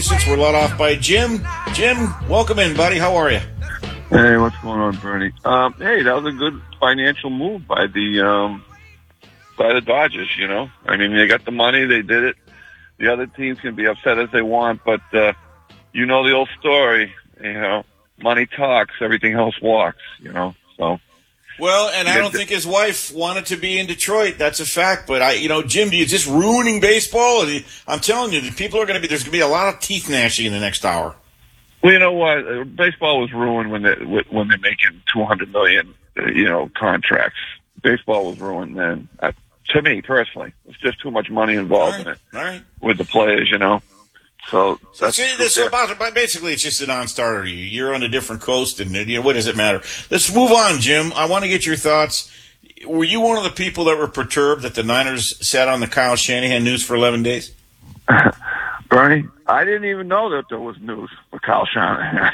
Since we're let off by Jim. Jim, welcome in, buddy. How are you? Hey, what's going on, Bernie? Hey, that was a good financial move by the Dodgers. You know, I mean, they got the money, they did it. The other teams can be upset as they want, but you know the old story. You know, money talks, everything else walks. You know, so. Well, and I don't think his wife wanted to be in Detroit. That's a fact. But Jim, is this ruining baseball? I'm telling you, there's going to be a lot of teeth gnashing in the next hour. Well, you know what? Baseball was ruined when they're making $200 million, contracts. Baseball was ruined then. To me personally, it's just too much money involved in it. All right. With the players, you know. So basically, it's just a non-starter. You're on a different coast, and what does it matter? Let's move on, Jim. I want to get your thoughts. Were you one of the people that were perturbed that the Niners sat on the Kyle Shanahan news for 11 days? Bernie, I didn't even know that there was news for Kyle Shanahan.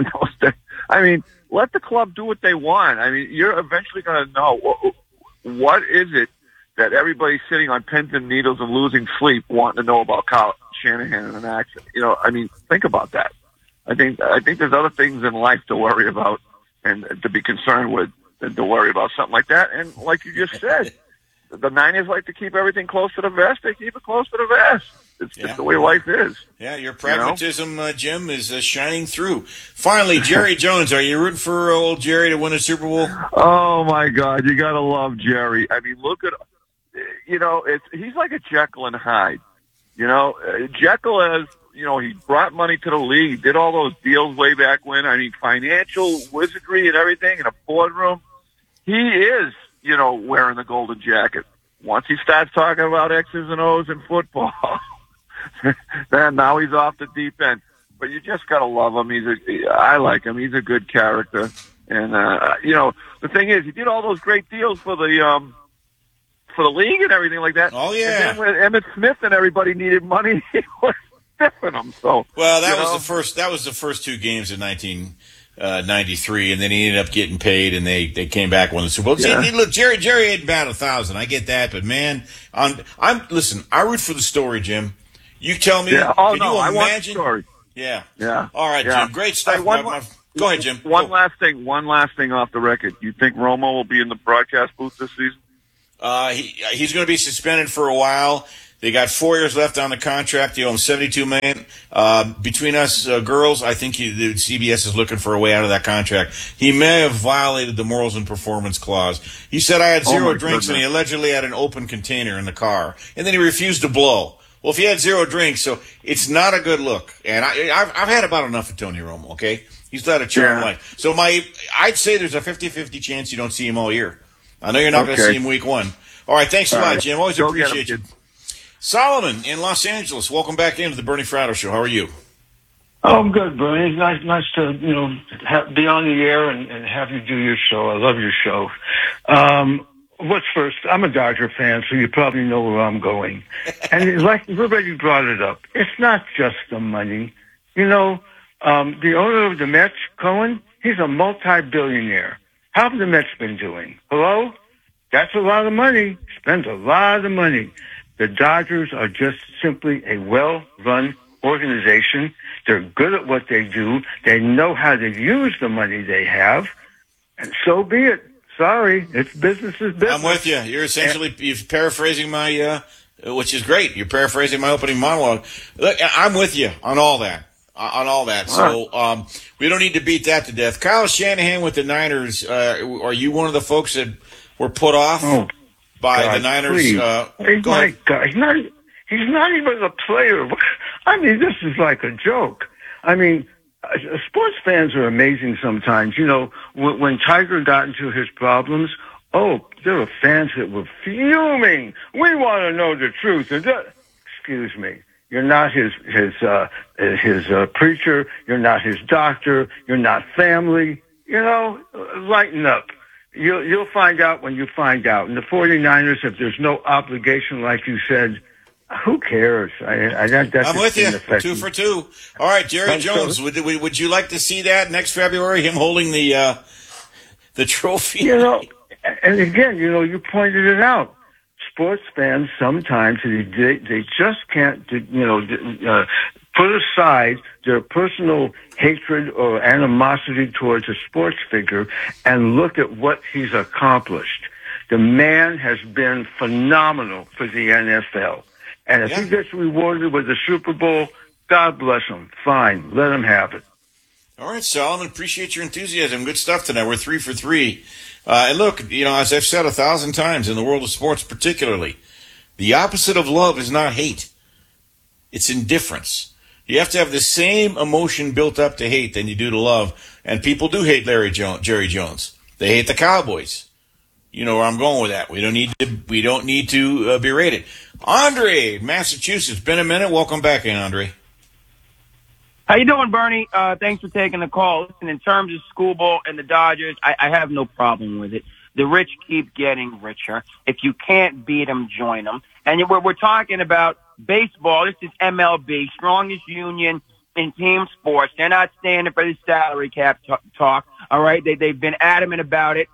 I mean, let the club do what they want. I mean, you're eventually going to know what is it that everybody's sitting on pins and needles and losing sleep wanting to know about Kyle Shanahan in an accident. I mean, think about that. I think there's other things in life to worry about and to be concerned with than to worry about something like that. And like you just said, the Niners like to keep everything close to the vest. They keep it close to the vest. It's just the way life is. Yeah, your pragmatism, Jim, is shining through. Finally, Jerry Jones, are you rooting for old Jerry to win a Super Bowl? Oh, my God. You got to love Jerry. I mean, look at, he's like a Jekyll and Hyde. Jekyll has, he brought money to the league. He did all those deals way back when. I mean, financial wizardry and everything in a boardroom. He is, wearing the golden jacket. Once he starts talking about X's and O's in football, then now he's off the deep end. But you just got to love him. I like him. He's a good character. And, the thing is, he did all those great deals for the league and everything like that. Oh, yeah. And then when Emmitt Smith and everybody needed money, he was stiffing them. So, that was the first two games in 1993, and then he ended up getting paid, and they came back and won the Super Bowl. Yeah. See, look, Jerry ain't about 1,000. I get that, but man, listen. I root for the story, Jim. You tell me. Yeah. Can you I imagine? want the story. Yeah. Yeah. All right, yeah. Jim. Great stuff. Hey, go ahead, Jim. One last thing off the record. You think Romo will be in the broadcast booth this season? He's going to be suspended for a while. They got 4 years left on the contract. They owe him $72 million. Between us girls, I think the CBS is looking for a way out of that contract. He may have violated the morals and performance clause. He said I had zero drinks, and he allegedly had an open container in the car, and then he refused to blow. Well, if he had zero drinks, so it's not a good look. And I've had about enough of Tony Romo. Okay, he's led a charmed life. So I'd say there's a 50-50 chance you don't see him all year. I know you're not going to see him week one. All right, thanks a lot, Jim. Always appreciate you. Solomon in Los Angeles, welcome back into the Bernie Fratto Show. How are you? Oh, I'm good, Bernie. It's nice to be on the air and have you do your show. I love your show. What's first? I'm a Dodger fan, so you probably know where I'm going. And like everybody brought it up, it's not just the money. The owner of the Mets, Cohen, he's a multi-billionaire. How have the Mets been doing? Hello? That's a lot of money. Spends a lot of money. The Dodgers are just simply a well-run organization. They're good at what they do. They know how to use the money they have. And so be it. Sorry, it's business is business. I'm with you. You're paraphrasing my, which is great. You're paraphrasing my opening monologue. Look, I'm with you on all that. So we don't need to beat that to death. Kyle Shanahan with the Niners. Are you one of the folks that were put off by the Niners? Go ahead. God, he's not even a player. I mean, this is like a joke. I mean, sports fans are amazing sometimes. When Tiger got into his problems, there were fans that were fuming. We want to know the truth. Excuse me. You're not his preacher. You're not his doctor. You're not family. Lighten up. You'll find out when you find out. And the 49ers, if there's no obligation, like you said, who cares? I'm with you. 2 for 2. All right, Jerry Jones. Would you like to see that next February? Him holding the trophy. And again, you pointed it out. Sports fans sometimes they just can't put aside their personal hatred or animosity towards a sports figure and look at what he's accomplished. The man has been phenomenal for the NFL. And if he gets rewarded with the Super Bowl, God bless him. Fine. Let him have it. All right, Solomon, appreciate your enthusiasm. Good stuff tonight. We're 3 for 3. And look, as I've said 1,000 times in the world of sports particularly, the opposite of love is not hate. It's indifference. You have to have the same emotion built up to hate than you do to love. And people do hate Jerry Jones. They hate the Cowboys. You know where I'm going with that. We don't need to berate it. Andre, Massachusetts. Been a minute. Welcome back in, Andre. How you doing, Bernie? Thanks for taking the call. Listen, in terms of School Bowl and the Dodgers, I have no problem with it. The rich keep getting richer. If you can't beat them, join them. And we're talking about baseball. This is MLB, strongest union in team sports. They're not standing for the salary cap talk. All right, they've been adamant about it.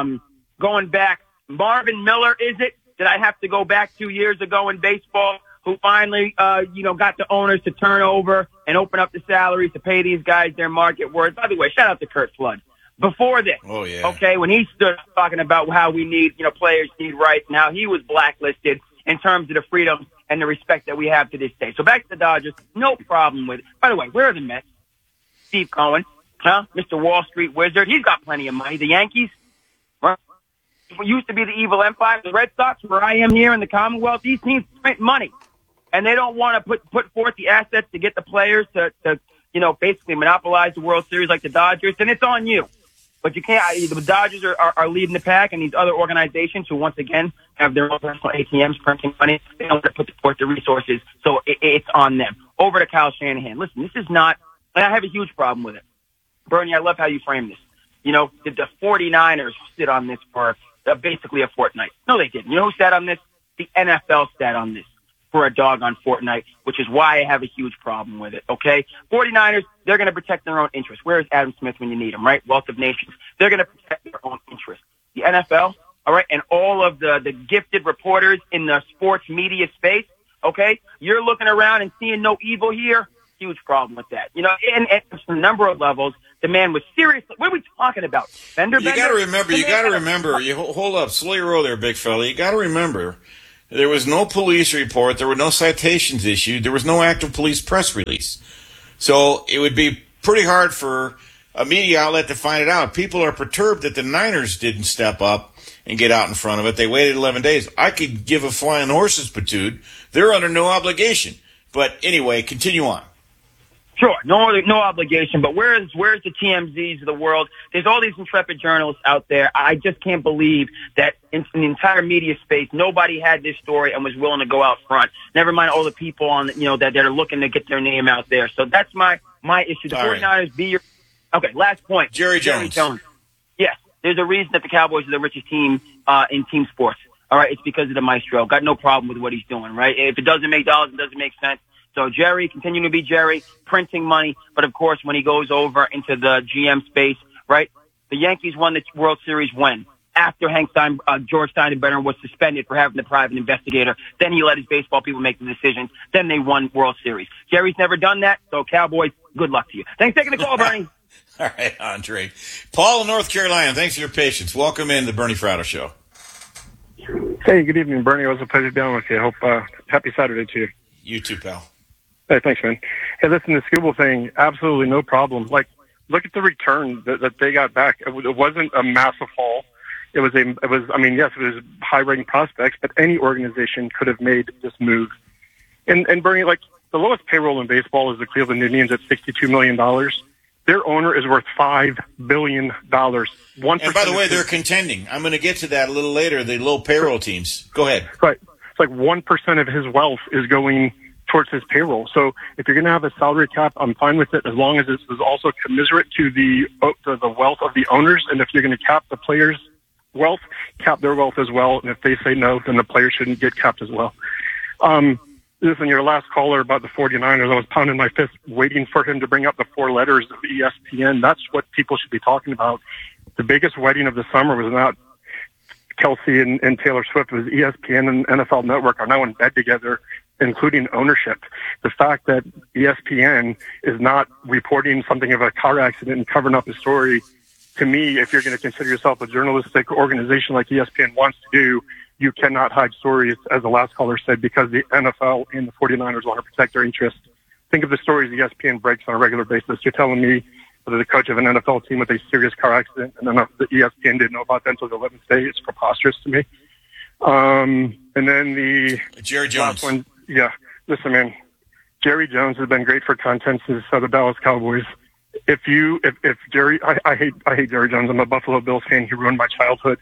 Going back, Marvin Miller, is it? Did I have to go back 2 years ago in baseball? Who finally, got the owners to turn over and open up the salaries to pay these guys their market worth. By the way, shout out to Kurt Flood. Before this, okay, when he stood talking about how we need, players need rights, now he was blacklisted in terms of the freedom and the respect that we have to this day. So back to the Dodgers, no problem with it. By the way, where are the Mets? Steve Cohen, Mr. Wall Street Wizard, he's got plenty of money. The Yankees, right? What used to be the evil empire, the Red Sox, where I am here in the Commonwealth, these teams print money. And they don't want to put forth the assets to get the players to basically monopolize the World Series like the Dodgers, then it's on you. But you can't. The Dodgers are leading the pack, and these other organizations who, once again, have their own personal ATMs printing money, they don't put forth the resources, so it's on them. Over to Kyle Shanahan. Listen, this is not, and I have a huge problem with it. Bernie, I love how you frame this. Did the 49ers sit on this for basically a fortnight? No, they didn't. You know who sat on this? The NFL sat on this for a doggone fortnight, which is why I have a huge problem with it, okay? 49ers, they're going to protect their own interests. Where is Adam Smith when you need him, right? Wealth of Nations. They're going to protect their own interests. The NFL, all right, and all of the gifted reporters in the sports media space, okay? You're looking around and seeing no evil here. Huge problem with that. And from a number of levels, the man was seriously, what are we talking about? You got to remember, hold up, slow your roll there, big fella. You got to remember, there was no police report. There were no citations issued. There was no active police press release. So it would be pretty hard for a media outlet to find it out. People are perturbed that the Niners didn't step up and get out in front of it. They waited 11 days. I could give a flying horse's patootie. They're under no obligation. But anyway, continue on. Sure, no obligation, but where's the TMZs of the world? There's all these intrepid journalists out there. I just can't believe that in the entire media space, nobody had this story and was willing to go out front. Never mind all the people on, that are looking to get their name out there. So that's my issue. The 49ers be your... Okay, last point. Jerry Jones. Yes, there's a reason that the Cowboys are the richest team in team sports. All right, it's because of the maestro. Got no problem with what he's doing, right? If it doesn't make dollars, it doesn't make sense. So Jerry, continuing to be Jerry, printing money. But, of course, when he goes over into the GM space, right, the Yankees won the World Series when? After George Steinbrenner was suspended for having the private investigator. Then he let his baseball people make the decisions. Then they won World Series. Jerry's never done that, so Cowboys, good luck to you. Thanks for taking the call, Bernie. All right, Andre. Paul in North Carolina, thanks for your patience. Welcome in the Bernie Fratto Show. Hey, good evening, Bernie. It was a pleasure being on with you. I hope happy Saturday to you. You too, pal. Hey, thanks, man. Hey, listen, the Skubal thing, absolutely no problem. Like, look at the return that they got back. It wasn't a massive haul. It was, yes, it was high-rating prospects, but any organization could have made this move. And Bernie, like, the lowest payroll in baseball is the Cleveland Indians at $62 million. Their owner is worth $5 billion. And by the way, they're contending. I'm going to get to that a little later, the low payroll teams. Go ahead. Right. It's like 1% of his wealth is going towards his payroll. So if you're going to have a salary cap, I'm fine with it as long as it is also commiserate to the wealth of the owners. And if you're going to cap the players' wealth, cap their wealth as well. And if they say no, then the players shouldn't get capped as well. Listen, your last caller about the 49ers, I was pounding my fist waiting for him to bring up the 4 letters of ESPN. That's what people should be talking about. The biggest wedding of the summer was not Kelsey and Taylor Swift. It was ESPN and NFL Network are now in bed together. including ownership. The fact that ESPN is not reporting something of a car accident and covering up a story, to me, if you're going to consider yourself a journalistic organization like ESPN wants to do, you cannot hide stories, as the last caller said, because the NFL and the 49ers want to protect their interests. Think of the stories ESPN breaks on a regular basis. You're telling me that the coach of an NFL team with a serious car accident, and then the ESPN didn't know about that until the 11th day. It's preposterous to me. And then the Jerry Jones. last one, yeah. Listen, man, Jerry Jones has been great for content since the Dallas Cowboys. If Jerry, I hate Jerry Jones. I'm a Buffalo Bills fan. He ruined my childhood.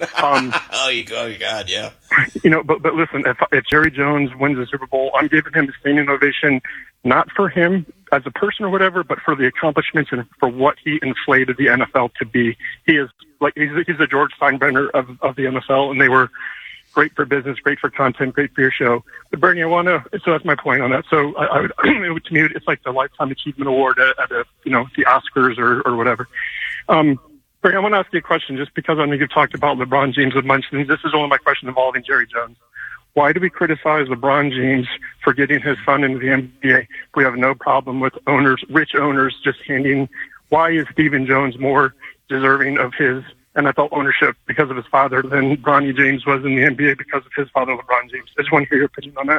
Oh, God, yeah. But listen, if Jerry Jones wins the Super Bowl, I'm giving him a standing ovation, not for him as a person or whatever, but for the accomplishments and for what he inflated the NFL to be. He is he's the George Steinbrenner of the NFL, and they were great for business, great for content, great for your show. But Bernie, so that's my point on that. So to me, it's like the Lifetime Achievement Award at the Oscars or whatever. Bernie, I want to ask you a question, just because I know you've talked about LeBron James a bunch, and this is only my question involving Jerry Jones. Why do we criticize LeBron James for getting his son into the NBA? We have no problem with rich owners just handing. Why is Stephen Jones more deserving of his NFL ownership because of his father than Bronny James was in the NBA because of his father, LeBron James? I just want to hear your opinion on that.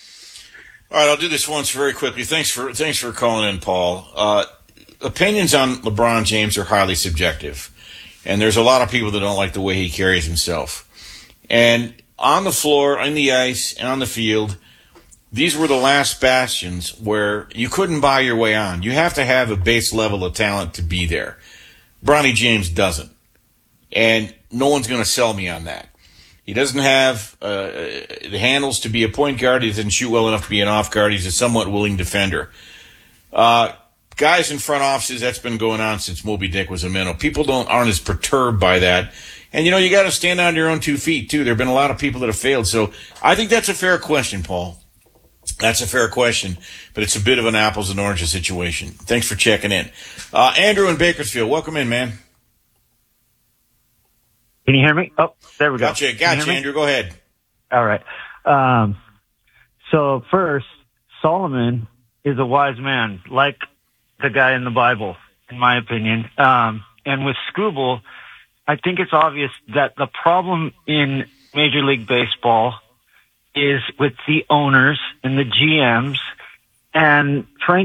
All right, I'll do this once very quickly. Thanks for calling in, Paul. Opinions on LeBron James are highly subjective, and there's a lot of people that don't like the way he carries himself. And on the floor, on the ice, and on the field, these were the last bastions where you couldn't buy your way on. You have to have a base level of talent to be there. Bronny James doesn't. And no one's going to sell me on that. He doesn't have the handles to be a point guard. He doesn't shoot well enough to be an off guard. He's a somewhat willing defender. Guys in front offices, that's been going on since Moby Dick was a minnow. People aren't as perturbed by that. And, you got to stand on your own 2 feet, too. There have been a lot of people that have failed. So I think that's a fair question, Paul. That's a fair question, but it's a bit of an apples and oranges situation. Thanks for checking in. Andrew in Bakersfield, welcome in, man. Can you hear me? Oh, there we go. Gotcha, Andrew. Go ahead. All right. So first, Solomon is a wise man, like the guy in the Bible, in my opinion. And with Scooble, I think it's obvious that the problem in Major League Baseball is with the owners and the GMs, and frankly,